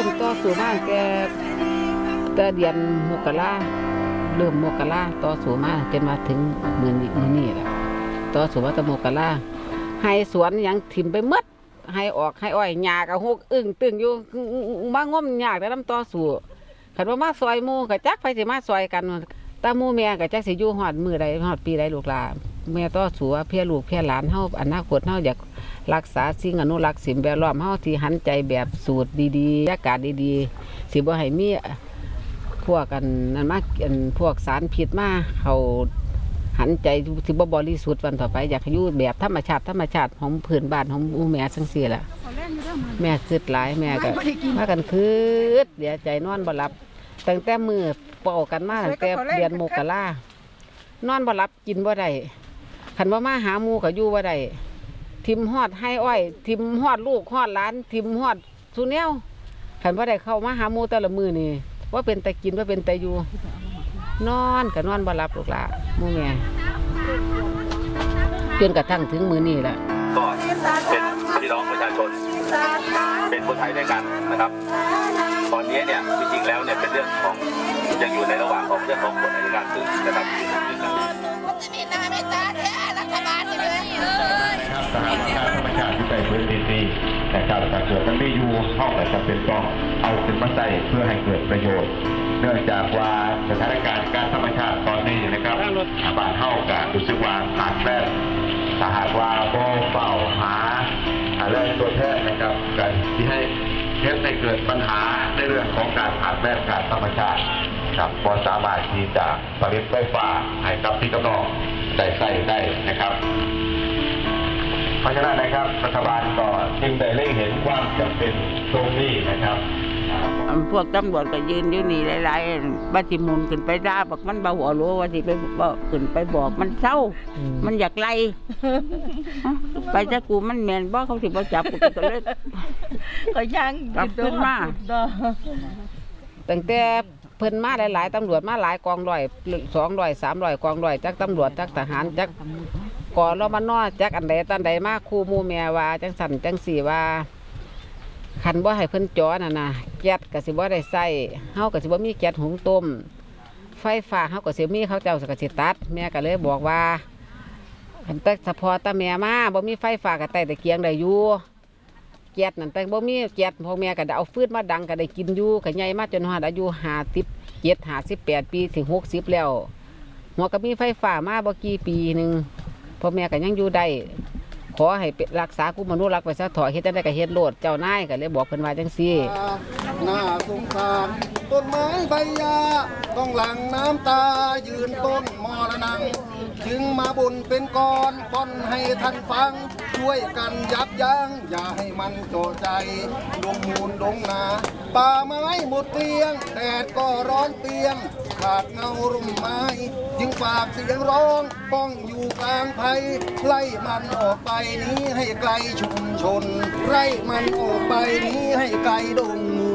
มต่อสู้มาแกแต่เดือนมกราเริ่มมกราต่อสู้มาจนมาถึงมื้อนี้แหละต่อสู้มาตั้งมกราให้สวนยังถิ่มไปหมดให้ออกให้อ้อยหญ้าก็หกอึ้งตึงอยู่มางมยากแต่น้ำต่อสู้คันว่ามาซอยหมู่ก็จักไปสิมาซอยกันตาหมู่แม่ก็จักสิอยู่ฮอดมื้อใดฮอดปีใดลูกหลานแม่ต่อสู้ว่าเพื่อลูกเพื่อหลานเฮาอนาคตเฮาอยากรักษาสิ่งอนุรักษ์สิ่งแวดล้อมเฮาที่หันใจแบบสูตรดีๆอากาศดีๆสิบ่ให้มีพวกกันนั่นมาพวกสารพิษมาเขาหันใจสิบ่บริสุทธิ์วันต่อไปอยากอยู่แบบธรรมชาติของพื้นบ้านของแม่จังซี่ล่ะแม่คิดหลายแม่ก็พากันคิดเดี๋ยวใจนอนบ่หลับตั้งแต่มื้อเป่ากันมาตั้งแต่เดือนมกรานอนบ่หลับกินบ่ได้คันว่ามาหาหมู่ก็อยู่บ่ได้ทิมฮอดให้อ้อยทิมฮอดลูกฮอดหลานทิมฮอดสุแนวคันบ่ได้เข้ามาหาหมู่แต่ละมื้อนี่ว่าเป็นแต่กินว่าเป็นแต่อยู่นอนก็นอนบ่หลับลูกหลานหมู่แม่จนกระทั่งถึงมื้อนี้แหละก็เป็นพี่น้องประชาชนเป็นคนไทยด้วยกันนะครับตอนนี้เนี่ยจริงๆแล้วเนี่ยเป็นเรื่องของยังอยู่ในระหว่างของเรื่องของกฎอัยการศึกนะครับสหประชาธรรมชาติที่ใส่พื้นที่นะครับถ้าเกิดมันไม่อยู่เข้าแต่จะเป็นต้องเอาขึ้นมาใส่เพื่อให้เกิดประโยชน์เนื่องจากว่าสถานการณ์การธรรมชาติตอนนี้นะครับบ้านเข้ากันรู้สึกว่าขาดแคลนสหากว่าก็เฝ้าหาแรงตัวแทนนะครับกันที่ให้เกิดปัญหาในเรื่องของการขาดแคลนการธรรมชาติครับพอสามารถที่จะผลิตไฟฟ้าให้กับพี่น้องได้ใช้ได้นะครับเพราะฉะนั้นนะครับรัฐบาลก็จึงได้เล็งเห็นความจำเป็นตรงนี้นะครับพวกตำรวจก็ยืนอยู่นี่หลายๆบัดสิมุนขึ้นไปด่าบอกมันบ่หัวรู้ว่าสิไปบอกขึ้นไปบอกมันเศร้ามันอยากไล่ไปจะกูมันแม่นบ่เขาสิบ่จับกูก็เลยก็ยังกลับขึ้นมาตั้งแต่เพิ่นมาหลายๆตำรวจมาหลายกองร้อย200 300กองร้อยจักตำรวจจักทหารจักก่อนเรามานอจักอันใดตันใดมาคู่หมู่แม่ว่าจังสั่นจังสี่ว่าคันบ่ให้เพิ่นจอน่ะนะแก๊สก็สิบ่ได้ใส่เฮาก็สิบ่มีแก๊สหุงต้มไฟฟ้าเฮาก็สิมีเขาเจ้าก็สิตัดแม่ก็เลยบอกว่าคันแต่เฉพาะตาแม่มาบ่มีไฟฟ้าก็ใต้ตะเกียงได้อยู่แก๊สนั่นแต่บ่มีแก๊สพ่อแม่ก็ได้เอาฟืนมาดังก็ได้กินอยู่ก็ใหญ่มาจนฮอดอายุ57 58ปีถึง60แล้วหัวก็มีไฟฟ้ามาบ่กี่ปีนึงพ่อแม่ก็ยังอยู่ได้ขอให้รักษากุมนุรักษ์ไปซะถอยเฮ็ดได้ก็เฮ็ดโลดเจ้านายก็เลยบอกเพิ่นว่าจังซี่น่าสงสารต้นไม้ใบหญ้าต้องหลั่งน้ำตายืนต้นมรณังจึงมาบ่นเป็นกรป้อนให้ท่านฟังช่วยกันยับยั้งอย่าให้มันโจใจดงมูลดงนาป่าไม้หมดเกลี้ยงแดดก็ร้อนเปียงขาดเงาร่มไม้จึงฝากเสียงร้องป้องอยู่กลางไผ่ไล่มันออกไปนี้ให้ไกลชุมชนไล่มันออกไปนี้ให้ไกลดงมู